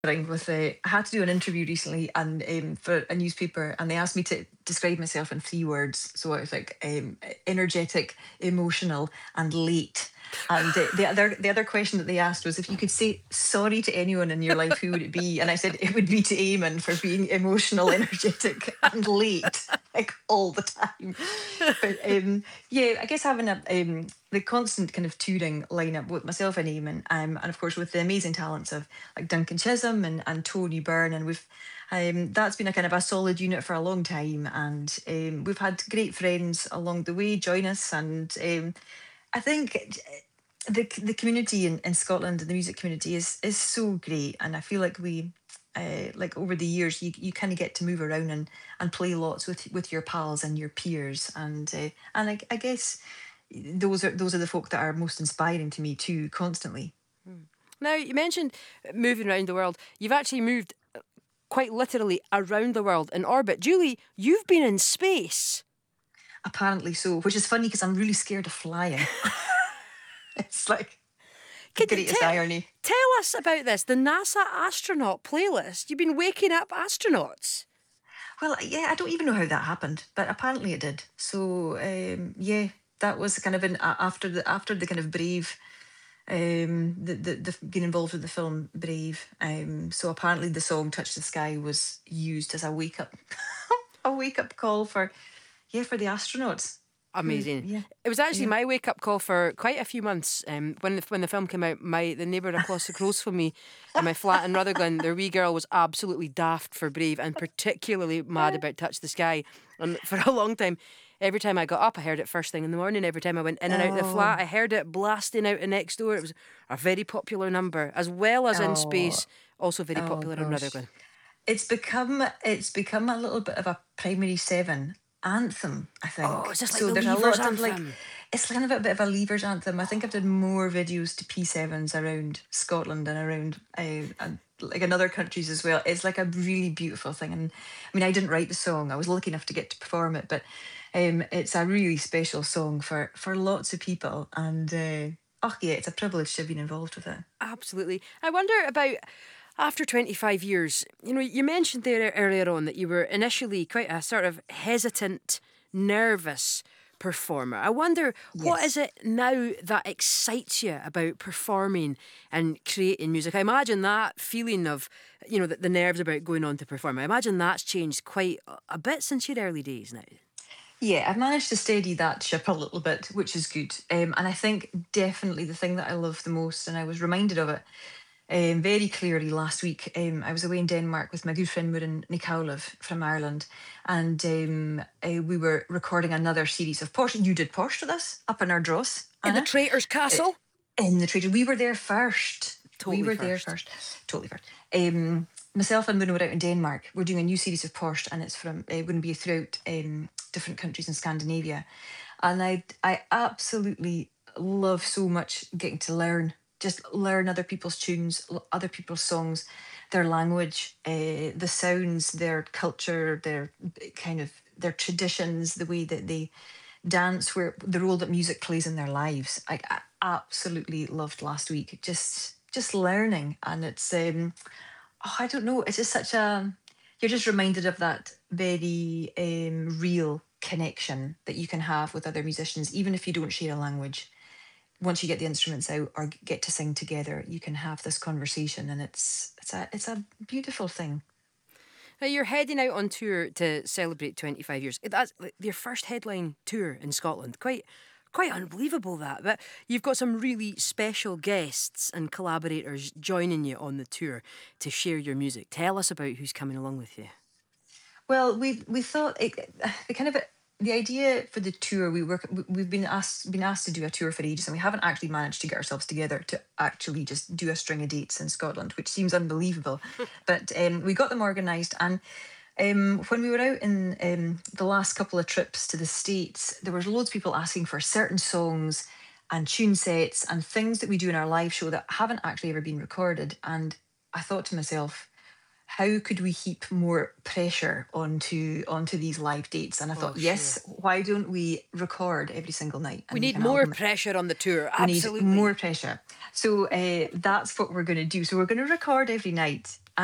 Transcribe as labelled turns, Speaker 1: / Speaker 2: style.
Speaker 1: with I had to do an interview recently and for a newspaper, and they asked me to describe myself in 3 words. So I was like energetic, emotional, and late. And the other question that they asked was if you could say sorry to anyone in your life, who would it be? And I said it would be to Eamon for being emotional, energetic, and late, like all the time. But yeah, I guess having the constant kind of touring lineup with myself and Eamon, and of course with the amazing talents of like Duncan Chisholm and Tony Byrne, and we've that's been a kind of a solid unit for a long time, and we've had great friends along the way join us, and I think the community in Scotland and the music community is so great, and I feel like we. Like over the years, you kind of get to move around and play lots with your pals and your peers, and I guess those are the folk that are most inspiring to me too, constantly.
Speaker 2: Now, you mentioned moving around the world. You've actually moved quite literally around the world in orbit. Julie, you've been in space.
Speaker 1: Apparently so, which is funny because I'm really scared of flying. It's like the
Speaker 2: Could you
Speaker 1: greatest irony.
Speaker 2: tell us about this, the NASA astronaut playlist? You've been waking up astronauts.
Speaker 1: Well, yeah, I don't even know how that happened, but apparently it did. So yeah, that was kind of after the kind of Brave, the getting involved with the film Brave. So apparently the song "Touch the Sky" was used as a wake up, a wake up call for, yeah, for the astronauts. Who,
Speaker 2: Amazing.
Speaker 1: yeah,
Speaker 2: It was actually
Speaker 1: yeah.
Speaker 2: my wake up call for quite a few months. When the film came out, the neighbour across the close from me in my flat in Rutherglen, their wee girl was absolutely daft for Brave and particularly mad about Touch the Sky. And for a long time, every time I got up, I heard it first thing in the morning. Every time I went in and out the flat,
Speaker 1: Oh,
Speaker 2: I heard it blasting out the next door. It was a very popular number, as well as in
Speaker 1: oh,
Speaker 2: space, also very
Speaker 1: oh
Speaker 2: popular in
Speaker 1: gosh.
Speaker 2: Rutherglen.
Speaker 1: It's become a little bit of a primary seven anthem, I
Speaker 2: Oh,
Speaker 1: think.
Speaker 2: it's just like
Speaker 1: So
Speaker 2: the
Speaker 1: there's a
Speaker 2: Leavers
Speaker 1: lot of like,
Speaker 2: anthem.
Speaker 1: it's kind of a bit of a leavers anthem. I think I've done more videos to P7s around Scotland and around like in other countries as well. It's like a really beautiful thing, and I mean, I didn't write the song. I was lucky enough to get to perform it, but it's a really special song for lots of people, and oh yeah, it's a privilege to have been involved with it.
Speaker 2: Absolutely. I wonder about after 25 years, you mentioned there earlier on that you were initially quite a sort of hesitant, nervous performer. I wonder, what is
Speaker 1: Yes.
Speaker 2: it now that excites you about performing and creating music? I imagine that feeling of, the nerves about going on to perform. I imagine that's changed quite a bit since your early days now.
Speaker 1: Yeah, I've managed to steady that ship a little bit, which is good. And I think definitely the thing that I love the most, and I was reminded of it very clearly last week. I was away in Denmark with my good friend Murin Nikaulev from Ireland, and we were recording another series of Porsche. You did Porsche with us up in our dross,
Speaker 2: In the
Speaker 1: Anna.
Speaker 2: Traitor's
Speaker 1: Uh,
Speaker 2: Castle?
Speaker 1: in the trader. We were there first. We
Speaker 2: Totally
Speaker 1: were there
Speaker 2: first.
Speaker 1: first. Totally first. Myself and Muna were out in Denmark. We're doing a new series of Porsche, and it's from going to be throughout different countries in Scandinavia. And I absolutely love so much getting to learn other people's tunes, other people's songs, their language, the sounds, their culture, their kind of their traditions, the way that they dance, where the role that music plays in their lives. I absolutely loved last week. Just learning, and it's oh, I don't know. It's just such a you're just reminded of that very real connection that you can have with other musicians, even if you don't share a language. Once you get the instruments out or get to sing together, you can have this conversation, and it's a beautiful thing.
Speaker 2: Now you're heading out on tour to celebrate 25 years. That's your first headline tour in Scotland. Quite unbelievable that. But you've got some really special guests and collaborators joining you on the tour to share your music. Tell us about who's coming along with you.
Speaker 1: Well, we thought the kind of the idea for the tour. We've been asked to do a tour for ages, and we haven't actually managed to get ourselves together to actually just do a string of dates in Scotland, which seems unbelievable. But we got them organised, and when we were out in the last couple of trips to the States, there was loads of people asking for certain songs and tune sets and things that we do in our live show that haven't actually ever been recorded. And I thought to myself, how could we heap more pressure onto these live dates? And I
Speaker 2: Oh,
Speaker 1: thought,
Speaker 2: sure.
Speaker 1: yes, why don't we record every single night
Speaker 2: We
Speaker 1: and make
Speaker 2: need
Speaker 1: an
Speaker 2: more
Speaker 1: album?
Speaker 2: pressure on the tour.
Speaker 1: We need more
Speaker 2: Absolutely.
Speaker 1: pressure. So that's what we're going to do. So we're going to record every night.